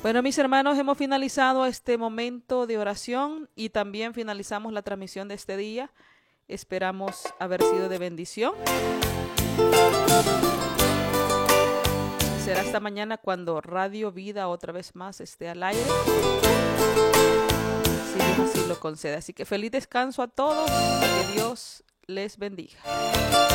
Bueno, mis hermanos, hemos finalizado este momento de oración y también finalizamos la transmisión de este día. Esperamos haber sido de bendición. Será esta mañana cuando Radio Vida otra vez más esté al aire, si Dios así lo concede. Así que feliz descanso a todos y que Dios les bendiga.